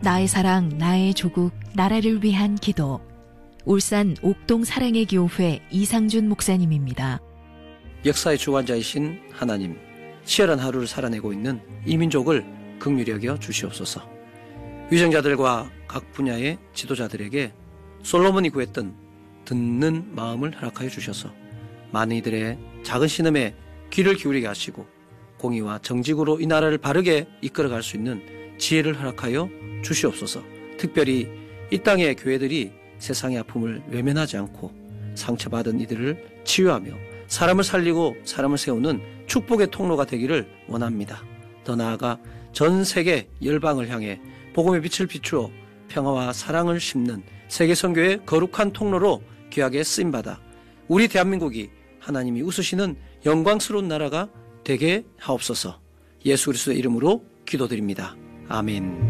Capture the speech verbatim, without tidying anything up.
나의 사랑, 나의 조국, 나라를 위한 기도. 울산 옥동 사랑의 교회 이상준 목사님입니다. 역사의 주관자이신 하나님, 치열한 하루를 살아내고 있는 이 민족을 긍휼히 여겨 주시옵소서. 위정자들과 각 분야의 지도자들에게 솔로몬이 구했던 듣는 마음을 허락하여 주셔서 많은 이들의 작은 신음에 귀를 기울이게 하시고 공의와 정직으로 이 나라를 바르게 이끌어갈 수 있는 지혜를 허락하여 주시옵소서. 특별히 이 땅의 교회들이 세상의 아픔을 외면하지 않고 상처받은 이들을 치유하며 사람을 살리고 사람을 세우는 축복의 통로가 되기를 원합니다. 더 나아가 전 세계 열방을 향해 복음의 빛을 비추어 평화와 사랑을 심는 세계 선교의 거룩한 통로로 귀하게 쓰임받아 우리 대한민국이 하나님이 웃으시는 영광스러운 나라가 되게 하옵소서. 예수 그리스도의 이름으로 기도드립니다. 아멘.